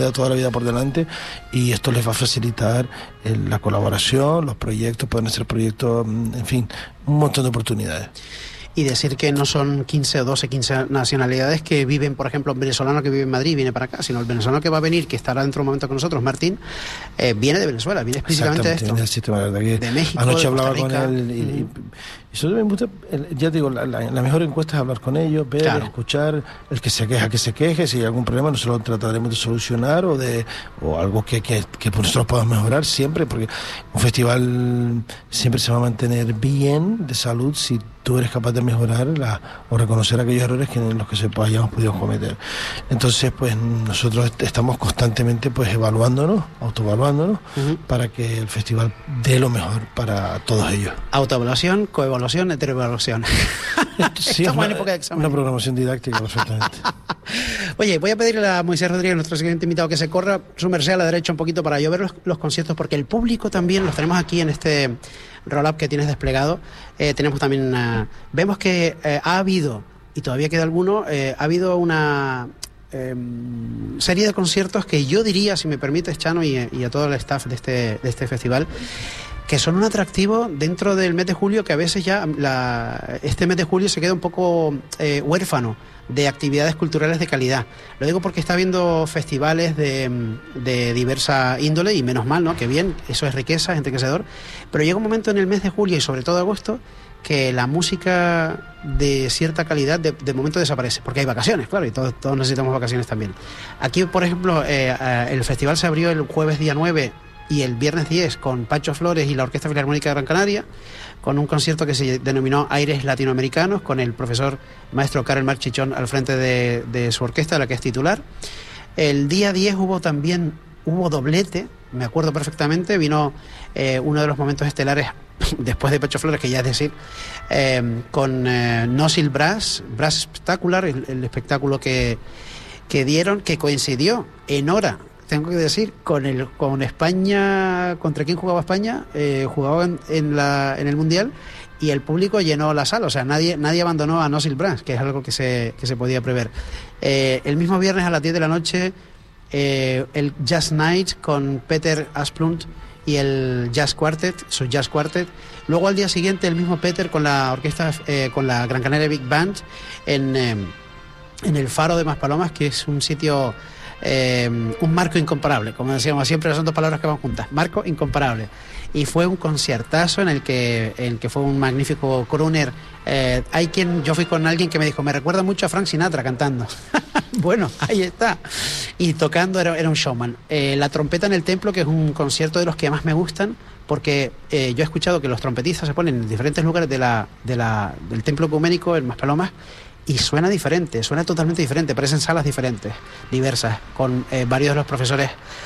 toda la vida por delante, y esto les va a facilitar la colaboración, los proyectos, pueden ser proyectos, en fin, un montón de oportunidades. Y decir que no son 15 o 12, 15 nacionalidades que viven, por ejemplo, un venezolano que vive en Madrid viene para acá, sino el venezolano que va a venir, que estará dentro de un momento con nosotros, Martín, viene de Venezuela, viene explícitamente de esto. De México, anoche de hablaba Costa Rica. con él y eso me gusta, ya digo, la mejor encuesta es hablar con ellos, ver, claro, escuchar, el que se queja, que se queje, si hay algún problema nosotros lo trataremos de solucionar o algo que nosotros podamos mejorar siempre, porque un festival siempre se va a mantener bien de salud si tú eres capaz de mejorar o reconocer aquellos errores en los que hayamos podido cometer. Entonces, pues nosotros estamos constantemente pues evaluándonos, autoevaluándonos, para que el festival dé lo mejor para todos ellos. Autoevaluación, coevaluación, heteroevaluación. Sí, estamos en época de examen. Una programación didáctica, perfectamente. Oye, voy a pedirle a Moisés Rodríguez, nuestro siguiente invitado, que se corra su merced a la derecha un poquito para yo ver los conciertos, porque el público también los tenemos aquí en este roll-up que tienes desplegado. Tenemos también vemos que ha habido, y todavía queda alguno, ha habido una serie de conciertos que yo diría, si me permites, Chano, y a todo el staff de este festival, que son un atractivo dentro del mes de julio, que a veces ya este mes de julio se queda un poco huérfano de actividades culturales de calidad. Lo digo porque está habiendo festivales de diversa índole, y menos mal, ¿no? Que bien, eso es riqueza, es enriquecedor, pero llega un momento en el mes de julio y sobre todo agosto que la música de cierta calidad de momento desaparece, porque hay vacaciones, claro, y todos necesitamos vacaciones también. Aquí, por ejemplo, el festival se abrió el jueves día 9 y el viernes 10 con Pacho Flores y la Orquesta Filarmónica de Gran Canaria, con un concierto que se denominó Aires Latinoamericanos, con el profesor maestro Karel Marchichón al frente de su orquesta, la que es titular. El día 10 hubo doblete, me acuerdo perfectamente, vino uno de los momentos estelares después de Pacho Flores, que ya es decir, con Nosil Brass Spectacular, el espectáculo que dieron, que coincidió en hora, tengo que decir, con España. ¿Contra quién jugaba España? Jugaba en el Mundial, y el público llenó la sala, o sea, nadie abandonó a Nosil Brass, que es algo que se podía prever. El mismo viernes a las 10 de la noche, el Jazz Night con Peter Asplund y el Jazz Quartet, su Jazz Quartet. Luego al día siguiente el mismo Peter con la orquesta, con la Gran Canaria Big Band en el Faro de Maspalomas, que es un sitio, un marco incomparable, como decíamos siempre, son dos palabras que van juntas, marco incomparable. Y fue un conciertazo en el que fue un magnífico crooner. Yo fui con alguien que me dijo, me recuerda mucho a Frank Sinatra cantando. Bueno, ahí está. Y tocando era un showman. La trompeta en el templo, que es un concierto de los que más me gustan, porque yo he escuchado que los trompetistas se ponen en diferentes lugares del templo ecuménico en Maspalomas, y suena diferente, suena totalmente diferente, parecen salas diferentes, diversas, con varios de los profesores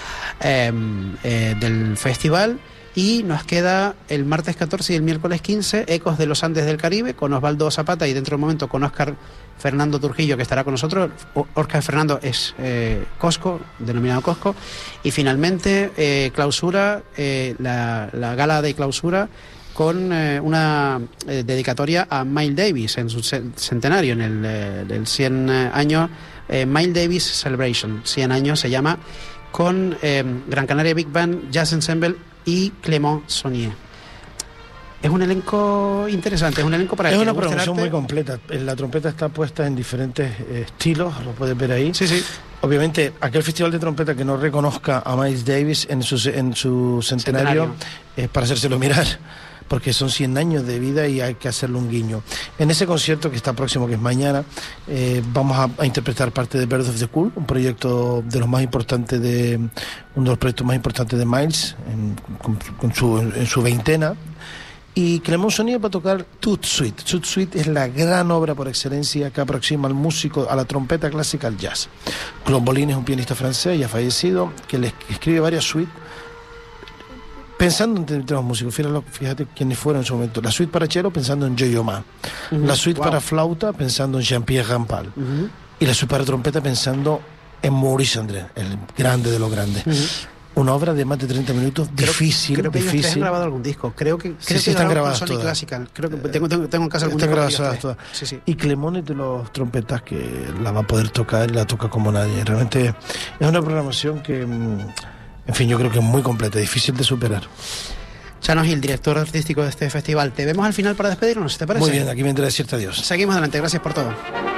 del festival. Y nos queda el martes 14 y el miércoles 15, Ecos de los Andes del Caribe, con Osvaldo Zapata, y dentro de un momento con Óscar Fernando Trujillo, que estará con nosotros. Óscar Fernando es Cosco, denominado Cosco. Y finalmente clausura, la gala de clausura, con una dedicatoria a Miles Davis en su centenario, en el 100 años, Miles Davis Celebration, 100 años se llama, con Gran Canaria Big Band, Jazz Ensemble y Clément Saunier. Es un elenco interesante, es un elenco para... Es una programación muy completa. La trompeta está puesta en diferentes estilos, lo puedes ver ahí. Sí, sí. Obviamente, aquel festival de trompeta que no reconozca a Miles Davis en su centenario es para hacérselo mirar, porque son 100 años de vida y hay que hacerle un guiño. En ese concierto que está próximo, que es mañana, vamos a interpretar parte de Birds of the Cool, un proyecto de los más importantes uno de los proyectos más importantes de Miles en su veintena. Y Clément Saunier va a tocar Tout Suite. Tout Suite es la gran obra por excelencia que aproxima al músico, a la trompeta clásica, al jazz. Claude Bolin es un pianista francés ya fallecido, que le escribe varias suites pensando en temas músicos. Fíjate quiénes fueron en su momento. La suite para cello pensando en Yo-Yo Ma. La suite para flauta pensando en Jean-Pierre Rampal. Y la suite para trompeta pensando en Maurice André, el grande de los grandes. una obra de más de 30 minutos, difícil. Creo que ellos difícil. Han grabado algún disco. Creo que están grabadas Sony todas. Classical. Creo que tengo en casa algún Están disco. grabadas todas. Sí. Y Clemón es de los trompetas que la va a poder tocar y la toca como nadie. Realmente es una programación que, en fin, yo creo que es muy completa, difícil de superar. Chano Gil, director artístico de este festival. Te vemos al final para despedirnos, ¿te parece? Muy bien, aquí me entra decirte adiós. Seguimos adelante, gracias por todo.